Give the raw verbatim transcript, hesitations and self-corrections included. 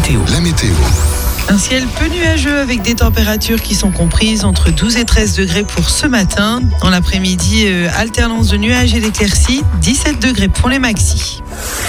météo. La météo. Un ciel peu nuageux avec des températures qui sont comprises entre douze et treize degrés pour ce matin. Dans l'après-midi, euh, alternance de nuages et d'éclaircies, dix-sept degrés pour les maxis.